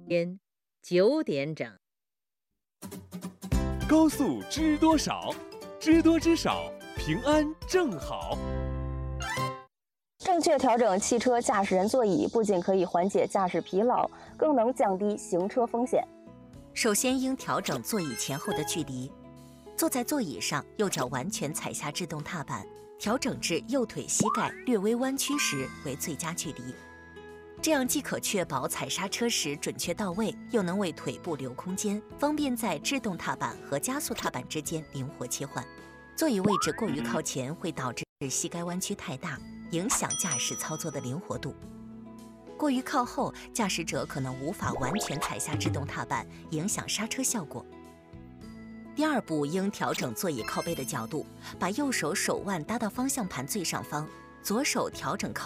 天9点整。 高速知多少？知多知少，平安正好。 正确调整汽车驾驶人座椅，不仅可以缓解驾驶疲劳，更能降低行车风险。 首先应调整座椅前后的距离，坐在座椅上，右脚完全踩下制动踏板，调整至右腿膝盖略微弯曲时为最佳距离。这样既可确保踩刹车时准确到位，又能为腿部留空间，方便在制动踏板和加速踏板之间灵活切换。座椅位置过于靠前会导致膝盖弯曲太大，影响驾驶操作的灵活度。过于靠后，驾驶者可能无法完全踩下制动踏板，影响刹车效果。第二步，应调整座椅靠背的角度，把右手手腕搭到方向盘最上方，左手调整靠